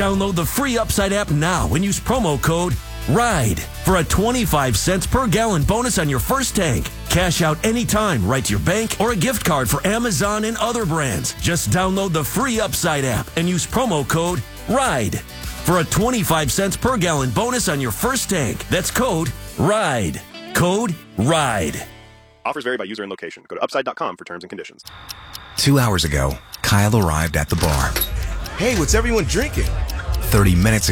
Download the free Upside app now and use promo code RIDE for a 25 cents per gallon bonus on your first tank. Cash out anytime right to your bank or a gift card for Amazon and other brands. Just download the free Upside app and use promo code RIDE for a 25 cents per gallon bonus on your first tank. That's code RIDE. Code RIDE. Offers vary by user and location. Go to upside.com for terms and conditions. 2 hours ago, Kyle arrived at the bar. Hey, what's everyone drinking? 30 minutes